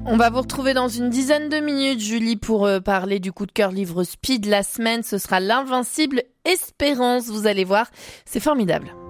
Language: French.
On va vous retrouver dans une dizaine de minutes, Julie, pour parler du coup de cœur livre speed la semaine. Ce sera l'Invincible Espérance. Vous allez voir, c'est formidable.